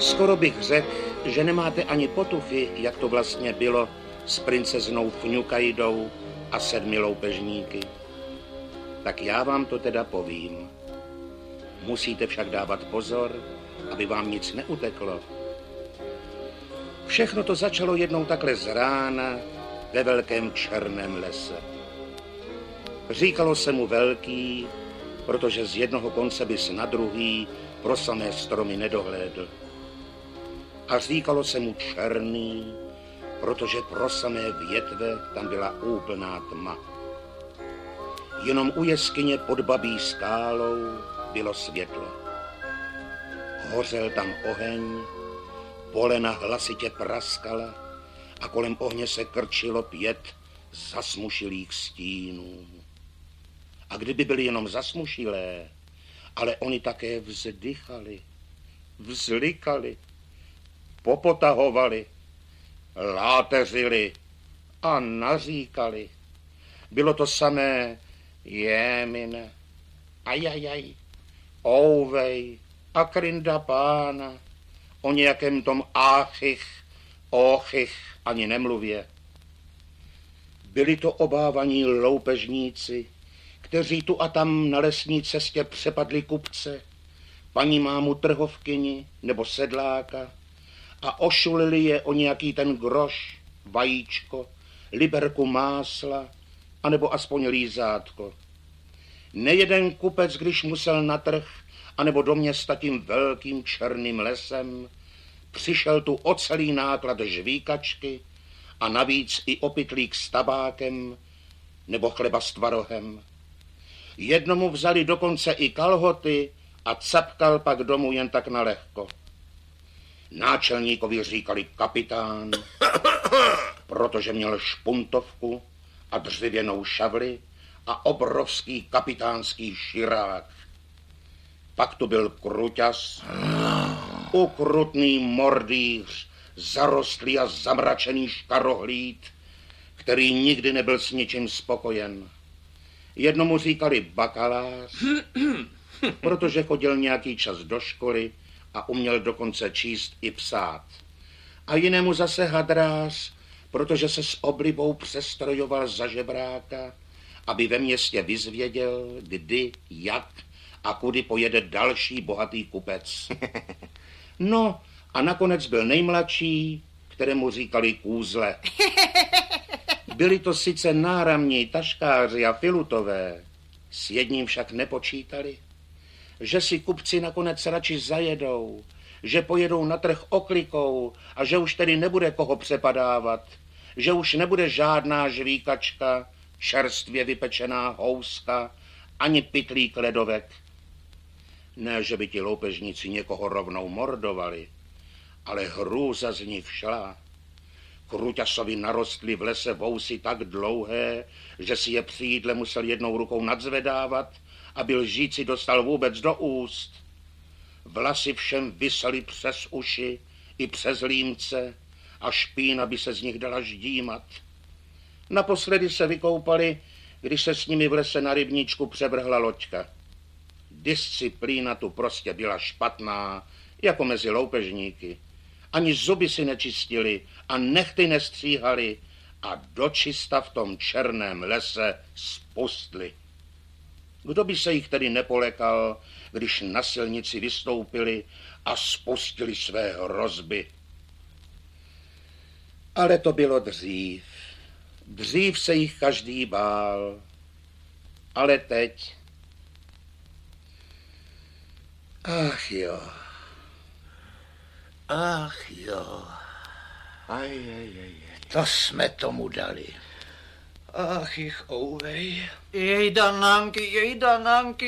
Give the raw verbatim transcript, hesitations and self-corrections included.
Skoro bych řekl, že nemáte ani potuchy, jak to vlastně bylo s princeznou Fňukajdou a sedmi loupežníky. Tak já vám to teda povím. Musíte však dávat pozor, aby vám nic neuteklo. Všechno to začalo jednou takhle z rána ve velkém černém lese. Říkalo se mu velký, protože z jednoho konce bys na druhý pro samé stromy nedohlédl. A říkalo se mu černý, protože pro samé větve tam byla úplná tma. Jenom u jeskyně pod Babí skálou bylo světlo. Hořel tam oheň, polena hlasitě praskala a kolem ohně se krčilo pět zasmušilých stínů. A kdyby byly jenom zasmušilé, ale oni také vzdychali, vzlikali, popotahovali, láteřili a naříkali. Bylo to samé jémine, ajajaj, ouvej a krynda pána, o nějakém tom áchych, óchych ani nemluvě. Byli to obávaní loupežníci, kteří tu a tam na lesní cestě přepadli kupce, paní mámu trhovkyni nebo sedláka a ošulili je o nějaký ten groš, vajíčko, liberku másla, anebo aspoň lízátko. Nejeden kupec, když musel na trh, anebo do města tím velkým černým lesem, přišel tu o celý náklad žvíkačky a navíc i opytlík s tabákem nebo chleba s tvarohem. Jednomu vzali dokonce i kalhoty a capkal pak domů jen tak nalehko. Náčelníkovi říkali kapitán, protože měl špuntovku a dřevěnou šavli a obrovský kapitánský širák. Pak tu byl Kruťas, ukrutný mordýř, zarostlý a zamračený škarohlíd, který nikdy nebyl s ničím spokojen. Jednomu říkali bakalář, protože chodil nějaký čas do školy a uměl dokonce číst i psát. A jinému zase hadrář, protože se s oblibou přestrojoval za žebráka, aby ve městě vyzvěděl, kdy, jak a kudy pojede další bohatý kupec. No a nakonec byl nejmladší, kterému říkali Kůzle. Byli to sice náramní taškáři a filutové, s jedním však nepočítali, že si kupci nakonec radši zajedou, že pojedou na trh oklikou a že už tedy nebude koho přepadávat, že už nebude žádná žvíkačka, čerstvě vypečená houska, ani pytlík ledovek. Ne, že by ti loupežníci někoho rovnou mordovali, ale hrůza z nich šla. Kruťasovi narostly v lese vousy tak dlouhé, že si je při jídle musel jednou rukou nadzvedávat, aby lžíci dostal vůbec do úst. Vlasy všem visely přes uši i přes límce a špína by se z nich dala ždímat. Naposledy se vykoupali, když se s nimi v lese na rybníčku převrhla loďka. Disciplína tu prostě byla špatná, jako mezi loupežníky. Ani zuby si nečistili a nehty nestříhali a dočista v tom černém lese spustli. Kdo by se jich tedy nepolekal, když na silnici vystoupili a spustili své hrozby? Ale to bylo dřív. Dřív se jich každý bál. Ale teď... Ach jo. Ach jo. Aj, aj, aj. To jsme tomu dali. Ach, ich ouvej. Jejda, Nanky, jejda, Nanky.